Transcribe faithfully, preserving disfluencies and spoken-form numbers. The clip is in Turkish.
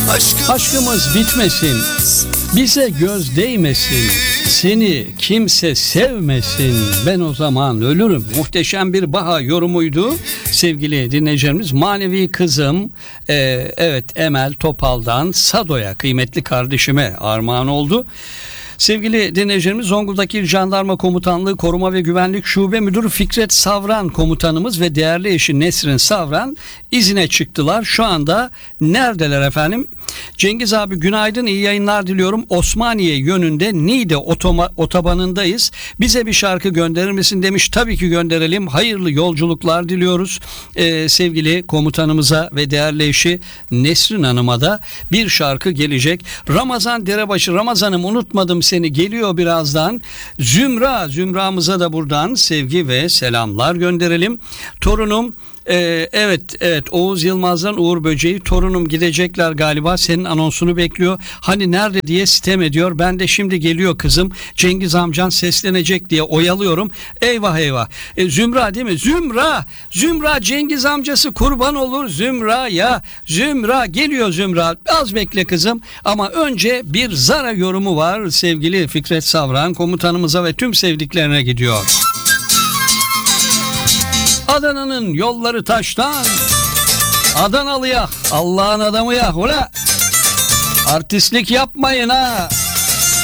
Aşkımız bitmesin, bize göz değmesin, seni kimse sevmesin, ben o zaman ölürüm. Muhteşem bir Baha yorumuydu sevgili dinleyicilerimiz. Manevi kızım, e, evet Emel Topal'dan Sado'ya, kıymetli kardeşime armağan oldu. Sevgili dinleyicilerimiz, Zonguldak İl Jandarma Komutanlığı Koruma ve Güvenlik Şube Müdürü Fikret Savran komutanımız ve değerli eşi Nesrin Savran izine çıktılar. Şu anda neredeler efendim? Cengiz abi günaydın, iyi yayınlar diliyorum. Osmaniye yönünde Niğde otoma, otobanındayız. Bize bir şarkı gönderir misin demiş. Tabii ki gönderelim. Hayırlı yolculuklar diliyoruz. Ee, sevgili komutanımıza ve değerli eşi Nesrin Hanım'a da bir şarkı gelecek. Ramazan Derebaşı, Ramazan'ım unutmadım seni, geliyor birazdan. Zümra, Zümra'mıza da buradan sevgi ve selamlar gönderelim. Torunum, Ee, evet evet Oğuz Yılmaz'dan Uğur Böceği, torunum gidecekler galiba, senin anonsunu bekliyor. Hani nerede diye sitem ediyor. Ben de şimdi geliyor kızım, Cengiz amcan seslenecek diye oyalıyorum. Eyvah eyvah. E, Zümra değil mi? Zümra. Zümra Cengiz amcası kurban olur Zümra ya. Zümra geliyor Zümra. Az bekle kızım. Ama önce bir Zara yorumu var. Sevgili Fikret Savran komutanımıza ve tüm sevdiklerine gidiyor. Adana'nın yolları taştan, Adanalıya Allah'ın adamı ya. Ula artistlik yapmayın ha.